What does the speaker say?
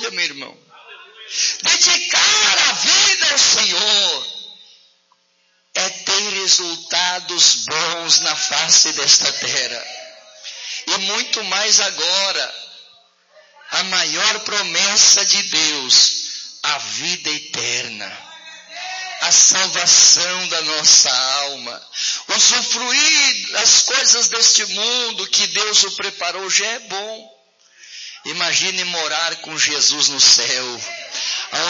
Aleluia, meu irmão. Dedicar a vida ao Senhor é ter resultados bons na face desta terra. E muito mais agora, a maior promessa de Deus, a vida eterna, a salvação da nossa alma, usufruir das coisas deste mundo que Deus o preparou já é bom. Imagine morar com Jesus no céu,